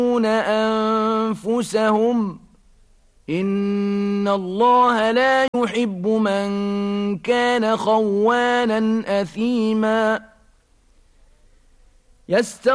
أنفسهم إن الله لا يحب من كان خوانا أثيما